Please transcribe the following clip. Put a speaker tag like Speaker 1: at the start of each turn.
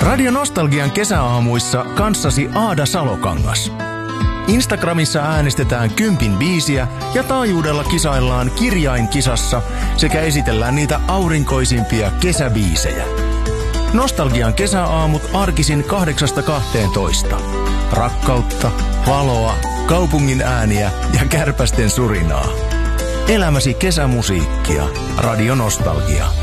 Speaker 1: Radio Nostalgian kesäaamuissa kanssasi Aada Salokangas. Instagramissa äänestetään 10 biisiä ja taajuudella kisaillaan kirjainkisassa sekä esitellään niitä aurinkoisimpia kesäbiisejä. Nostalgian kesäaamut arkisin 8-12. Rakkautta, valoa, kaupungin ääniä ja kärpästen surinaa. Elämäsi kesämusiikkia. Radio Nostalgia.